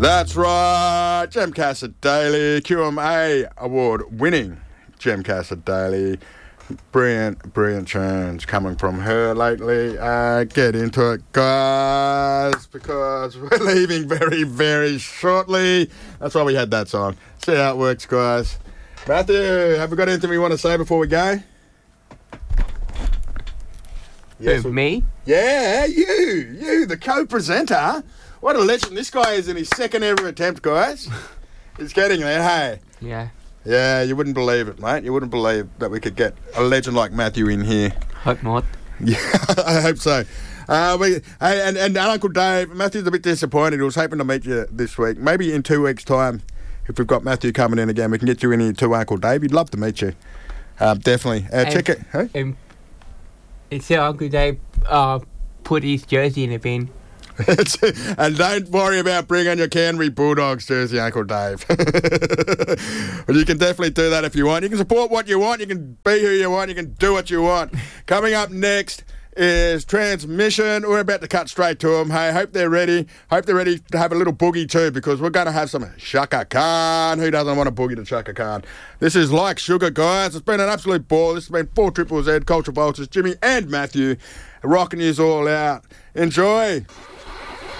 That's right, Gemcast Daily, QMA award-winning Gemcast Daily. Brilliant tunes coming from her lately. Get into it, guys, because we're leaving very, very shortly. That's why we had that song. See how it works, guys. Matthew, have we got anything we want to say before we go? Yes, me? Yeah, you, the co-presenter. What a legend this guy is in his second ever attempt, guys. He's getting there, hey? Yeah. Yeah, you wouldn't believe it, mate. You wouldn't believe that we could get a legend like Matthew in here. Hope not. Yeah, I hope so. And Uncle Dave, Matthew's a bit disappointed. He was hoping to meet you this week. Maybe in 2 weeks' time, if we've got Matthew coming in again, we can get you in here to Uncle Dave. He'd love to meet you. Definitely. Check it. Hey? It's Uncle Dave put his jersey in the bin. And don't worry about bringing your Canterbury Bulldogs jersey, Uncle Dave. But you can definitely do that if you want. You can support what you want. You can be who you want. You can do what you want. Coming up next is Transmission. We're about to cut straight to them. Hey, hope they're ready. Hope they're ready to have a little boogie too, because we're going to have some Chaka Khan. Who doesn't want a boogie to Chaka Khan? This is Like Sugar, guys. It's been an absolute ball. This has been 4 Triple Z, Culture Vultures, Jimmy and Matthew, rocking yous all out. Enjoy.